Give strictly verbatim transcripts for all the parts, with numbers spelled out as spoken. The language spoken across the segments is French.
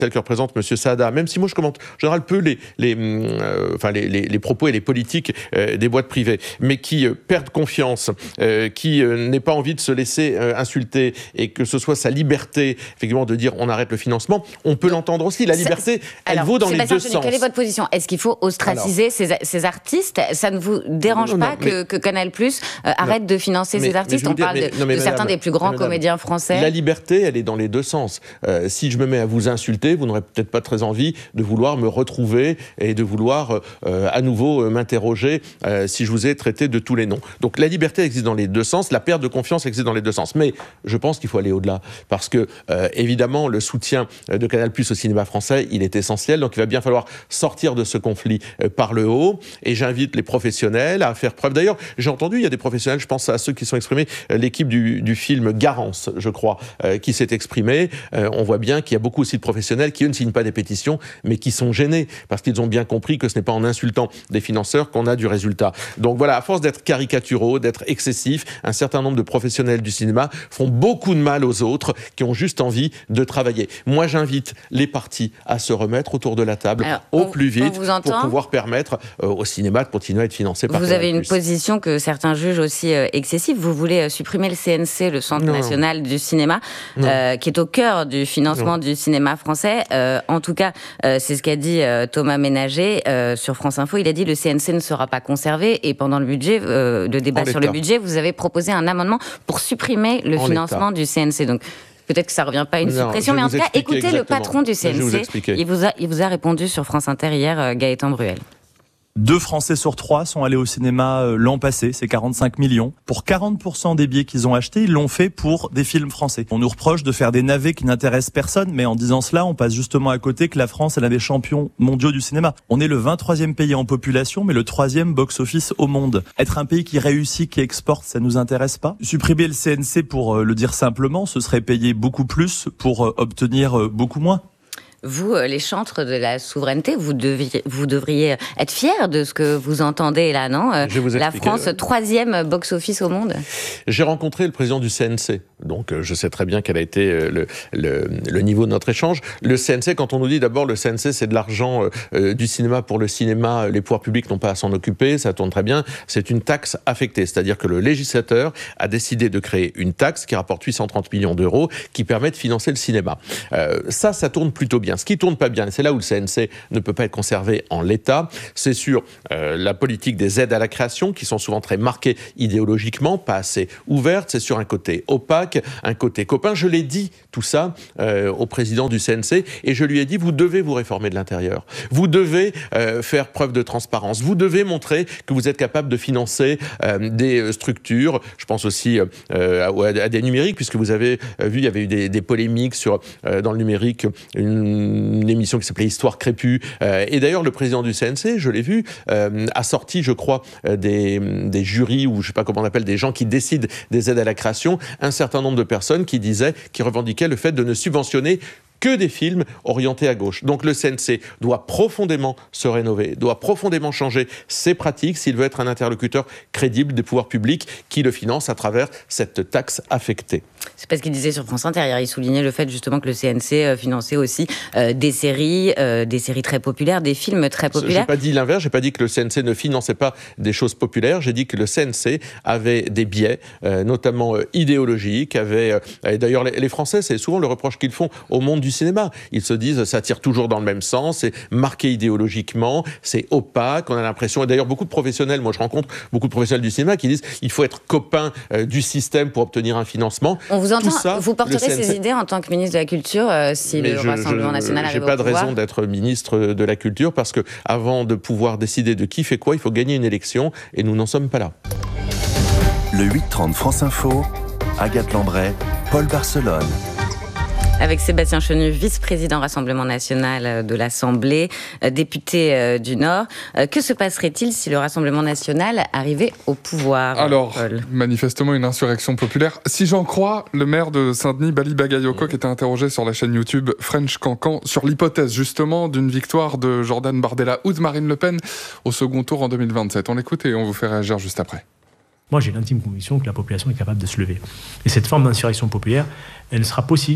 tel que représente M. Saada, même si moi je commente en général peu les, les, euh, enfin les, les, les propos et les politiques euh, des boîtes privées, mais qui euh, perdent confiance, euh, qui euh, n'aient pas envie de se laisser euh, insulter, et que ce soit sa liberté, effectivement, de dire on arrête le financement, on peut l'entendre aussi. La liberté, elle alors, vaut dans les deux Chenu, sens. Quelle est votre position ? Est-ce qu'il faut ostraciser ces, ces artistes ? Ça ne vous dérange non, non, pas mais, que, que Canal+ euh, arrête de financer mais, ces artistes ? On dire, parle mais, de, non, mais de madame, certains des plus grands madame, comédiens français. La liberté, elle est dans les deux sens. Euh, si je me mets à vous insulter, vous n'aurez peut-être pas très envie de vouloir me retrouver et de vouloir euh, à nouveau euh, m'interroger euh, si je vous ai traité de tous les noms. Donc la liberté existe dans les deux sens, la perte de confiance existe dans les deux sens. Mais je pense qu'il faut aller au-delà, parce que euh, évidemment le soutien de Canal+ au cinéma français, il est essentiel. Donc il va bien falloir sortir de ce conflit euh, par le haut. Et j'invite les professionnels à faire preuve. D'ailleurs, j'ai entendu, il y a des professionnels, je pense à ceux qui sont exprimés, euh, l'équipe du, du film Garance, je crois, euh, qui s'est exprimée. Euh, on voit bien qu'il y a beaucoup aussi de professionnels qui, eux, ne signent pas des pétitions, mais qui sont gênés, parce qu'ils ont bien compris que ce n'est pas en insultant des financeurs qu'on a du résultat. Donc voilà, à force d'être caricaturaux, d'être excessifs, un certain nombre de professionnels du cinéma font beaucoup de mal aux autres qui ont juste envie de travailler. Moi, j'invite les partis à se remettre autour de la table Alors, au on, plus vite pour pouvoir permettre euh, au cinéma de continuer à être financé par Vous avez une position que certains jugent aussi euh, excessive. Vous voulez euh, supprimer le C N C, le Centre non. national du cinéma, euh, qui est au cœur du financement non. du cinéma français. Euh, en tout cas, euh, c'est ce qu'a dit euh, Thomas Ménager euh, sur France Info. Il a dit le C N C ne sera pas conservé, et pendant le budget, euh, le débat sur le budget, vous avez proposé un amendement pour supprimer le en financement l'état. du C N C. Donc, peut-être que ça ne revient pas à une non, suppression, mais en tout cas, écoutez exactement. le patron du C N C. Vous il, vous a, il vous a répondu sur France Inter hier, euh, Gaëtan Bruel. Deux Français sur trois sont allés au cinéma l'an passé, c'est quarante-cinq millions. Pour quarante pour cent des billets qu'ils ont achetés, ils l'ont fait pour des films français. On nous reproche de faire des navets qui n'intéressent personne, mais en disant cela, on passe justement à côté que la France est l'un des champions mondiaux du cinéma. On est le vingt-troisième pays en population, mais le troisième box-office au monde. Être un pays qui réussit, qui exporte, ça nous intéresse pas. Supprimer le C N C, pour le dire simplement, ce serait payer beaucoup plus pour obtenir beaucoup moins. Vous, les chantres de la souveraineté, vous devriez, vous devriez être fiers de ce que vous entendez là, non ? Je vais vous expliquer. La France, troisième box-office au monde. J'ai rencontré le président du C N C, donc je sais très bien quel a été le, le, le niveau de notre échange. Le C N C, quand on nous dit d'abord le C N C, c'est de l'argent euh, du cinéma pour le cinéma, les pouvoirs publics n'ont pas à s'en occuper, ça tourne très bien, c'est une taxe affectée, c'est-à-dire que le législateur a décidé de créer une taxe qui rapporte huit cent trente millions d'euros, qui permet de financer le cinéma. Euh, ça, ça tourne plutôt bien. Ce qui tourne pas bien, et c'est là où le C N C ne peut pas être conservé en l'état, c'est sur euh, la politique des aides à la création, qui sont souvent très marquées idéologiquement, pas assez ouvertes, c'est sur un côté opaque, un côté copain. Je l'ai dit, tout ça, euh, au président du C N C, et je lui ai dit, vous devez vous réformer de l'intérieur. Vous devez euh, faire preuve de transparence. Vous devez montrer que vous êtes capable de financer euh, des structures. Je pense aussi euh, à, à des numériques, puisque vous avez vu, il y avait eu des, des polémiques sur, euh, dans le numérique, une une émission qui s'appelait Histoire crépue. Euh, et d'ailleurs, le président du C N C, je l'ai vu, euh, a sorti, je crois, euh, des, des jurys, ou je ne sais pas comment on appelle, des gens qui décident des aides à la création, un certain nombre de personnes qui disaient, qui revendiquaient le fait de ne subventionner que des films orientés à gauche. Donc le C N C doit profondément se rénover, doit profondément changer ses pratiques s'il veut être un interlocuteur crédible des pouvoirs publics qui le financent à travers cette taxe affectée. C'est parce qu'il disait sur France Inter hier, il soulignait le fait justement que le C N C finançait aussi euh, des séries, euh, des séries très populaires, des films très populaires. J'ai pas dit l'inverse, j'ai pas dit que le C N C ne finançait pas des choses populaires, j'ai dit que le C N C avait des biais, euh, notamment euh, idéologiques, avait, euh, et d'ailleurs les, les Français, c'est souvent le reproche qu'ils font au monde du cinéma. Ils se disent, ça tire toujours dans le même sens, c'est marqué idéologiquement, c'est opaque, on a l'impression, et d'ailleurs beaucoup de professionnels, moi je rencontre beaucoup de professionnels du cinéma qui disent, il faut être copain euh, du système pour obtenir un financement. On vous entend, ça, vous porterez ces idées en tant que ministre de la Culture euh, si Mais le je, Rassemblement je, national arrive au pouvoir ? J'ai pas de raison d'être ministre de la Culture parce que avant de pouvoir décider de qui fait quoi, il faut gagner une élection et nous n'en sommes pas là. Le huit trente France Info, Agathe Lambray, Paul Barcelone. Avec Sébastien Chenu, vice-président Rassemblement national de l'Assemblée, député du Nord. Que se passerait-il si le Rassemblement national arrivait au pouvoir ? Alors, Paul, manifestement une insurrection populaire. Si j'en crois, le maire de Saint-Denis, Bali Bagayoko, qui était interrogé sur la chaîne YouTube French Cancan sur l'hypothèse justement d'une victoire de Jordan Bardella ou de Marine Le Pen au second tour en deux mille vingt-sept. On l'écoute et on vous fait réagir juste après. Moi, j'ai l'intime conviction que la population est capable de se lever. Et cette forme d'insurrection populaire, elle ne sera possible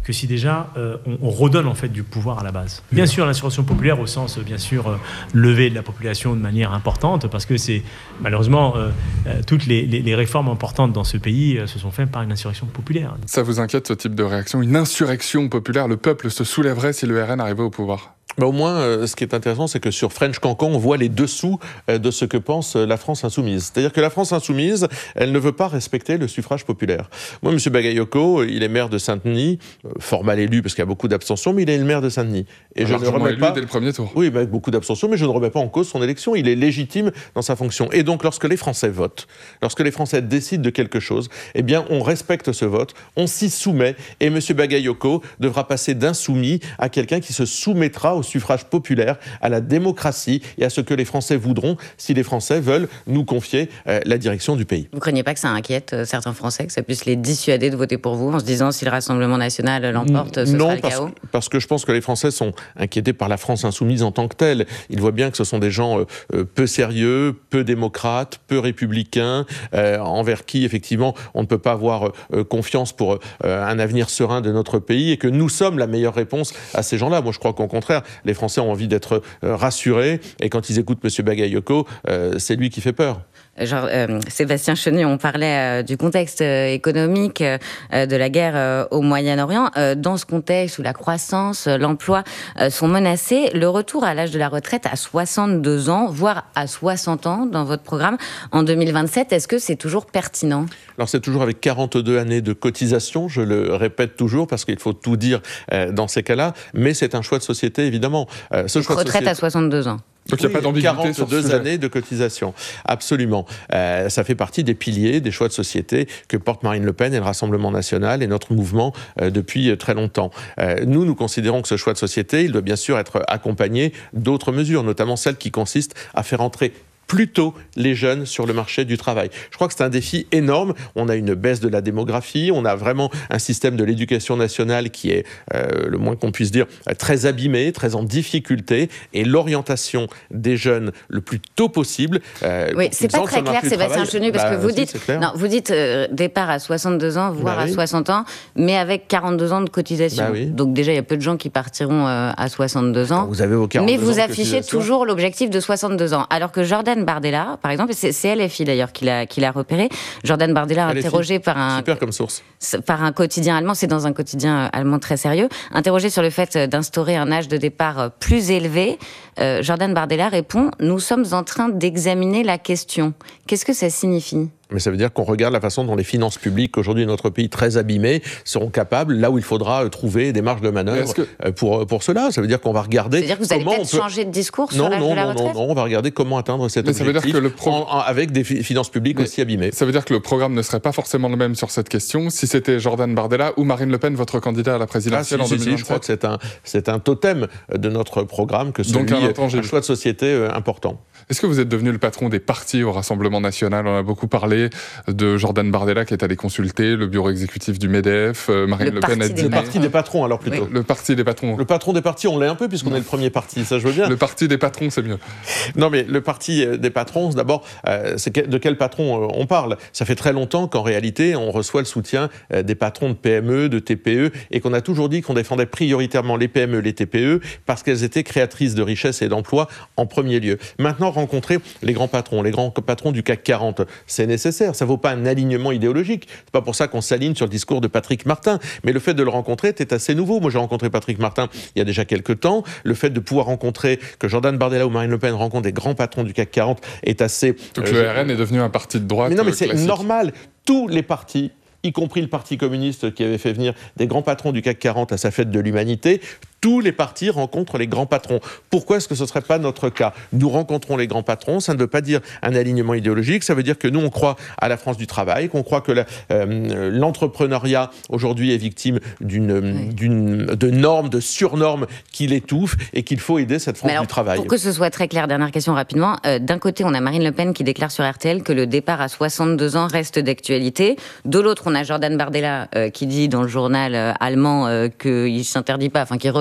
que si déjà euh, on, on redonne en fait du pouvoir à la base. Bien sûr, l'insurrection populaire au sens, bien sûr, euh, lever de la population de manière importante, parce que c'est malheureusement euh, euh, toutes les, les, les réformes importantes dans ce pays euh, se sont faites par une insurrection populaire. Ça vous inquiète ce type de réaction? Une insurrection populaire, le peuple se soulèverait si le R N arrivait au pouvoir? Bah au moins, euh, ce qui est intéressant, c'est que sur French Cancan, on voit les dessous euh, de ce que pense euh, la France insoumise. C'est-à-dire que la France insoumise, elle ne veut pas respecter le suffrage populaire. Moi, M. Bagayoko, il est maire de Saint-Denis, euh, fort mal élu parce qu'il y a beaucoup d'abstention, mais il est le maire de Saint-Denis. Et alors, je ne remets élu pas dès le premier tour. Oui, bah, avec beaucoup d'abstention, mais je ne remets pas en cause son élection. Il est légitime dans sa fonction. Et donc, lorsque les Français votent, lorsque les Français décident de quelque chose, eh bien, on respecte ce vote, on s'y soumet, et M. Bagayoko devra passer d'insoumis à quelqu'un qui se soumettra au suffrage populaire, à la démocratie et à ce que les Français voudront si les Français veulent nous confier euh, la direction du pays. Vous ne craignez pas que ça inquiète euh, certains Français, que ça puisse les dissuader de voter pour vous en se disant si le Rassemblement national l'emporte, ce non, sera le parce, chaos? parce que je pense que les Français sont inquiétés par la France insoumise en tant que telle. Ils voient bien que ce sont des gens euh, peu sérieux, peu démocrates, peu républicains, euh, envers qui, effectivement, on ne peut pas avoir euh, confiance pour euh, un avenir serein de notre pays et que nous sommes la meilleure réponse à ces gens-là. Moi, je crois qu'au contraire, les Français ont envie d'être euh, rassurés et quand ils écoutent M. Bagayoko, euh, c'est lui qui fait peur. Genre, euh, Sébastien Chenu, on parlait euh, du contexte euh, économique euh, de la guerre euh, au Moyen-Orient. Euh, dans ce contexte où la croissance, euh, l'emploi euh, sont menacés, le retour à l'âge de la retraite à soixante-deux ans, voire à soixante ans dans votre programme en deux mille vingt-sept, est-ce que c'est toujours pertinent? Alors c'est toujours avec quarante-deux années de cotisation, je le répète toujours parce qu'il faut tout dire euh, dans ces cas-là, mais c'est un choix de société évidemment. Euh, ce choix retraite de société... à soixante-deux ans. Donc il n'y a pas d'ambiguïté sur ce sujet. quarante-deux années de cotisation, absolument. Euh, ça fait partie des piliers, des choix de société que portent Marine Le Pen et le Rassemblement National et notre mouvement euh, depuis très longtemps. Euh, nous, nous considérons que ce choix de société, il doit bien sûr être accompagné d'autres mesures, notamment celles qui consistent à faire entrer plutôt les jeunes sur le marché du travail. Je crois que c'est un défi énorme. On a une baisse de la démographie, on a vraiment un système de l'éducation nationale qui est, euh, le moins qu'on puisse dire, très abîmé, très en difficulté, et l'orientation des jeunes le plus tôt possible. Euh, oui, c'est pas très clair, Sébastien Chenu, parce bah, que vous dites, si, non, vous dites euh, départ à soixante-deux ans, voire bah, oui. à soixante ans, mais avec quarante-deux ans de cotisation. Bah, oui. Donc déjà, il y a peu de gens qui partiront euh, à soixante-deux ans. Vous avez aucun mais vous affichez toujours l'objectif de soixante-deux ans, alors que Jordan Bardella, par exemple, c'est, c'est L F I d'ailleurs qui l'a, qui l'a repéré. Jordan Bardella, interrogé par un, super comme source. par un quotidien allemand, c'est dans un quotidien allemand très sérieux, interrogé sur le fait d'instaurer un âge de départ plus élevé, euh, Jordan Bardella répond « Nous sommes en train d'examiner la question ». Qu'est-ce que ça signifie ? Mais ça veut dire qu'on regarde la façon dont les finances publiques, aujourd'hui notre pays très abîmé, seront capables, là où il faudra trouver des marges de manœuvre que... pour, pour cela. Ça veut dire qu'on va regarder... C'est-à-dire que vous allez peut-être peut... changer de discours non, sur l'âge non, de la non, retraite non, non, on va regarder comment atteindre cet Mais objectif ça veut dire que le pro... en, en, avec des fi- finances publiques Mais aussi abîmées. Ça veut dire que le programme ne serait pas forcément le même sur cette question si c'était Jordan Bardella ou Marine Le Pen, votre candidat à la présidentielle ah, si, en si, deux mille vingt-sept. si, je crois que c'est un, c'est un totem de notre programme que celui, Donc un, un, un choix de société euh, important. Est-ce que vous êtes devenu le patron des partis au Rassemblement National ? On a beaucoup parlé de Jordan Bardella qui est allé consulter le bureau exécutif du MEDEF, euh, Marine le Le Pen a dit... Le parti des patrons, alors plutôt. Oui. Le parti des patrons. Le patron des partis, on l'est un peu puisqu'on est le premier parti, ça je veux bien. Le parti des patrons, c'est mieux. Non mais le parti des patrons, d'abord, euh, c'est que, de quel patron euh, on parle ? Ça fait très longtemps qu'en réalité, on reçoit le soutien euh, des patrons de P M E, de T P E, et qu'on a toujours dit qu'on défendait prioritairement les P M E, les T P E, parce qu'elles étaient créatrices de richesse et d'emplois en premier lieu. Maintenant, rencontrer les grands patrons, les grands patrons du C A C quarante, c'est nécessaire. Ça ne vaut pas un alignement idéologique. C'est pas pour ça qu'on s'aligne sur le discours de Patrick Martin. Mais le fait de le rencontrer était assez nouveau. Moi, j'ai rencontré Patrick Martin il y a déjà quelques temps. Le fait de pouvoir rencontrer, que Jordan Bardella ou Marine Le Pen rencontrent des grands patrons du C A C quarante est assez... Donc euh, le R N est devenu un parti de droite. Mais non, mais classique. C'est normal. Tous les partis, y compris le Parti communiste qui avait fait venir des grands patrons du C A C quarante à sa fête de l'humanité, tous les partis rencontrent les grands patrons. Pourquoi est-ce que ce ne serait pas notre cas ? Nous rencontrons les grands patrons, ça ne veut pas dire un alignement idéologique, ça veut dire que nous, on croit à la France du travail, qu'on croit que la, euh, l'entrepreneuriat, aujourd'hui, est victime d'une, oui. d'une, de normes, de surnormes qui l'étouffent et qu'il faut aider cette France alors, du travail. Pour que ce soit très clair, dernière question rapidement. Euh, d'un côté, on a Marine Le Pen qui déclare sur R T L que le départ à soixante-deux ans reste d'actualité. De l'autre, on a Jordan Bardella euh, qui dit dans le journal euh, allemand euh, qu'il ne s'interdit pas, enfin qui regarde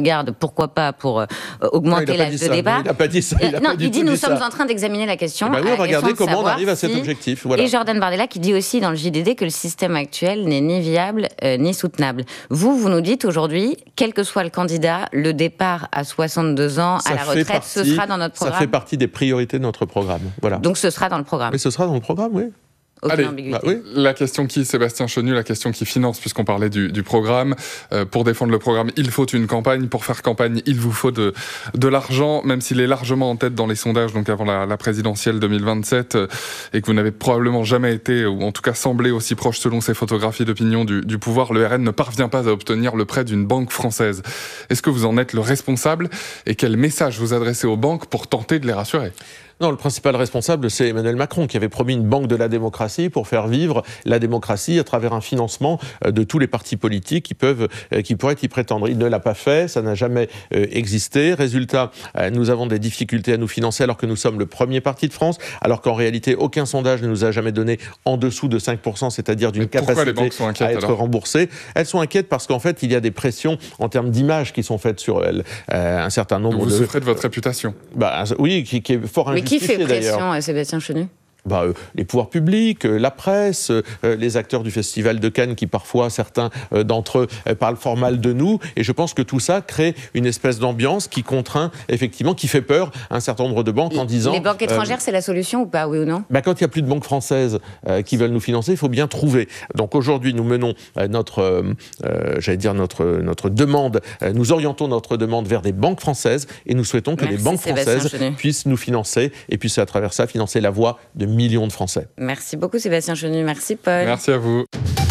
garde, pourquoi pas pour euh, augmenter non, l'âge de départ. Il n'a pas dit ça. Il, euh, non, il dit nous sommes en train d'examiner la question. Bah oui, regardez comment on arrive à si... cet objectif. Voilà. Et Jordan Bardella qui dit aussi dans le J D D que le système actuel n'est ni viable euh, ni soutenable. Vous, vous nous dites aujourd'hui, quel que soit le candidat, le départ à soixante-deux ans ça à la retraite, partie, ce sera dans notre programme. Ça fait partie des priorités de notre programme. Voilà. Donc ce sera dans le programme. Mais ce sera dans le programme, oui. Aucune Allez, ambiguïté. bah oui. La question qui, Sébastien Chenu, la question qui finance, puisqu'on parlait du, du programme. Euh, pour défendre le programme, il faut une campagne. Pour faire campagne, il vous faut de, de l'argent, même s'il est largement en tête dans les sondages, donc avant la, la présidentielle deux mille vingt-sept, euh, et que vous n'avez probablement jamais été, ou en tout cas semblé aussi proche selon ces photographies d'opinion du, du pouvoir, le R N ne parvient pas à obtenir le prêt d'une banque française. Est-ce que vous en êtes le responsable? Et quel message vous adressez aux banques pour tenter de les rassurer? Non, le principal responsable, c'est Emmanuel Macron, qui avait promis une banque de la démocratie pour faire vivre la démocratie à travers un financement de tous les partis politiques qui peuvent, qui pourraient y prétendre. Il ne l'a pas fait, ça n'a jamais existé. Résultat, nous avons des difficultés à nous financer alors que nous sommes le premier parti de France, alors qu'en réalité, aucun sondage ne nous a jamais donné en dessous de cinq pour cent, c'est-à-dire d'une capacité les banques sont inquiètes, à être alors remboursées. Elles sont inquiètes parce qu'en fait, il y a des pressions en termes d'image qui sont faites sur elles. Euh, un certain nombre vous de... Vous souffrez de votre réputation. Bah, oui, qui, qui est fort injustifiée. Qui fait pression, d'ailleurs. Sébastien Chenu? Bah, euh, les pouvoirs publics, euh, la presse, euh, les acteurs du Festival de Cannes qui parfois, certains euh, d'entre eux, euh, parlent fort mal de nous. Et je pense que tout ça crée une espèce d'ambiance qui contraint, effectivement, qui fait peur à un certain nombre de banques en disant... Les banques étrangères, euh, c'est la solution ou pas, oui ou non? bah, quand il n'y a plus de banques françaises euh, qui veulent nous financer, il faut bien trouver. Donc aujourd'hui, nous menons euh, notre, euh, euh, j'allais dire notre, notre demande, euh, nous orientons notre demande vers des banques françaises et nous souhaitons que Merci, les banques Sébastien françaises Chenu. puissent nous financer et puissent à travers ça financer la voix de millions de Français. Merci beaucoup Sébastien Chenu, merci Paul. Merci à vous.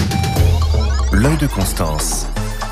L'œil de Constance.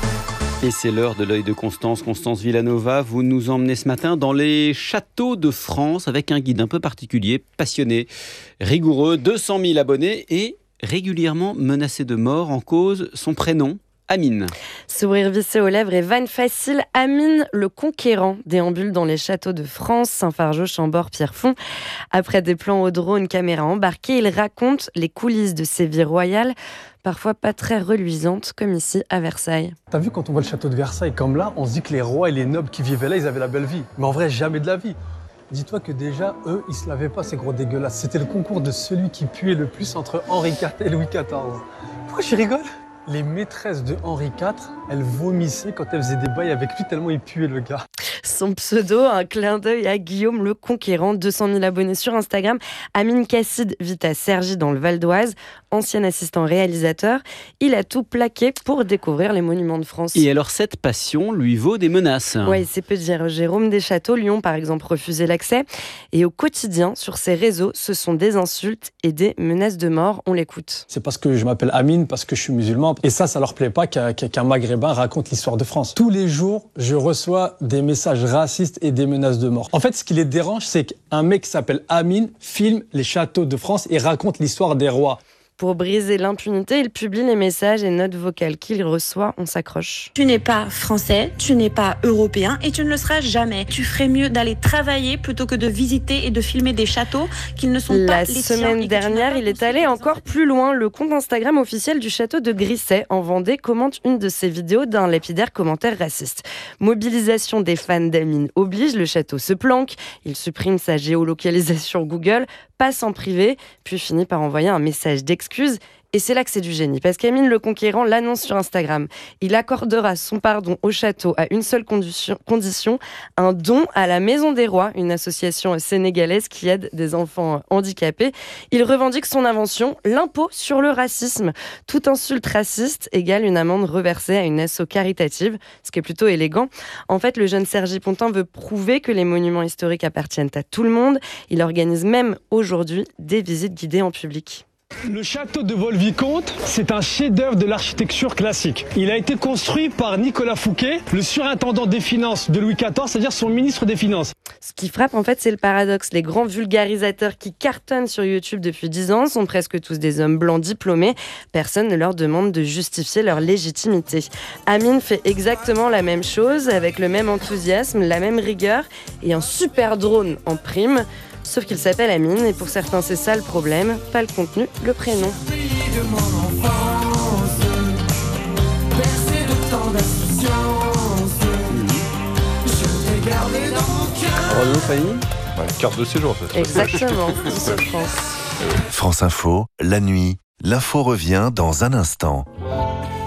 Et c'est l'heure de l'œil de Constance. Constance Villanova, vous nous emmenez ce matin dans les châteaux de France avec un guide un peu particulier, passionné, rigoureux, deux cent mille abonnés et régulièrement menacé de mort en cause son prénom. Amine. Sourire vissé aux lèvres et vanne facile, Amine le conquérant déambule dans les châteaux de France, Saint-Fargeau, Chambord, Pierrefonds. Après des plans au drone, caméra embarquée, il raconte les coulisses de ces vies royales, parfois pas très reluisantes, comme ici à Versailles. T'as vu, quand on voit le château de Versailles comme là, on se dit que les rois et les nobles qui vivaient là, ils avaient la belle vie. Mais en vrai, jamais de la vie. Dis-toi que déjà, eux, ils se lavaient pas, ces gros dégueulasses. C'était le concours de celui qui puait le plus entre Henri quatre et Louis quatorze. Pourquoi je rigole ? Les maîtresses de Henri quatre, elles vomissaient quand elles faisaient des bails avec lui tellement il puait le gars. Son pseudo, un clin d'œil à Guillaume le Conquérant, deux cent mille abonnés sur Instagram. Amine Casside vit à Cergy dans le Val d'Oise, ancien assistant réalisateur. Il a tout plaqué pour découvrir les monuments de France. Et alors cette passion lui vaut des menaces. Oui, c'est peu dire. Jérôme Deschâteaux, Lyon par exemple, refusait l'accès. Et au quotidien, sur ses réseaux, ce sont des insultes et des menaces de mort. On l'écoute. C'est parce que je m'appelle Amine, parce que je suis musulman. Et ça, ça leur plaît pas qu'un, qu'un maghrébin raconte l'histoire de France. Tous les jours, je reçois des messages racistes et des menaces de mort. En fait, ce qui les dérange, c'est qu'un mec qui s'appelle Amine filme les châteaux de France et raconte l'histoire des rois. Pour briser l'impunité, il publie les messages et notes vocales qu'il reçoit. On s'accroche. Tu n'es pas français, tu n'es pas européen et tu ne le seras jamais. Tu ferais mieux d'aller travailler plutôt que de visiter et de filmer des châteaux qu'ils ne sont La pas les tiens. La semaine dernière, il est allé encore plus loin. Le compte Instagram officiel du château de Grisset en Vendée commente une de ses vidéos d'un lapidaire commentaire raciste. Mobilisation des fans d'Amine oblige, le château se planque. Il supprime sa géolocalisation Google, passe en privé, puis finit par envoyer un message d'excuse. Et c'est là que c'est du génie, parce qu'Amine le Conquérant l'annonce sur Instagram. Il accordera son pardon au château à une seule condition, condition, un don à la Maison des Rois, une association sénégalaise qui aide des enfants handicapés. Il revendique son invention, l'impôt sur le racisme. Toute insulte raciste égale une amende reversée à une asso caritative, ce qui est plutôt élégant. En fait, le jeune Sergi Pontin veut prouver que les monuments historiques appartiennent à tout le monde. Il organise même aujourd'hui des visites guidées en public. Le château de Vaux-le-Vicomte, c'est un chef-d'œuvre de l'architecture classique. Il a été construit par Nicolas Fouquet, le surintendant des finances de Louis quatorze, c'est-à-dire son ministre des Finances. Ce qui frappe, en fait, c'est le paradoxe. Les grands vulgarisateurs qui cartonnent sur YouTube depuis dix ans sont presque tous des hommes blancs diplômés. Personne ne leur demande de justifier leur légitimité. Amine fait exactement la même chose, avec le même enthousiasme, la même rigueur et un super drone en prime. Sauf qu'il s'appelle Amine et pour certains c'est ça le problème, pas le contenu, le prénom. Renaud, Fanny ouais, carte de séjour, ça. Exactement, Dissot France. France Info, la nuit, l'info revient dans un instant.